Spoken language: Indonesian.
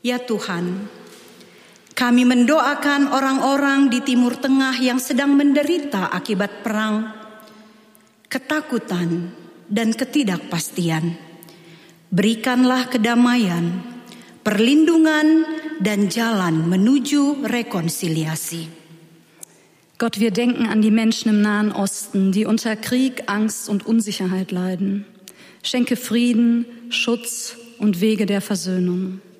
Ya Tuhan, kami mendoakan orang-orang di Timur Tengah yang sedang menderita akibat perang, ketakutan, dan ketidakpastian. Berikanlah kedamaian, perlindungan, dan jalan menuju rekonsiliasi. Gott, wir denken an die Menschen im Nahen Osten, die unter Krieg, Angst und Unsicherheit leiden. Schenke Frieden, Schutz und Wege der Versöhnung.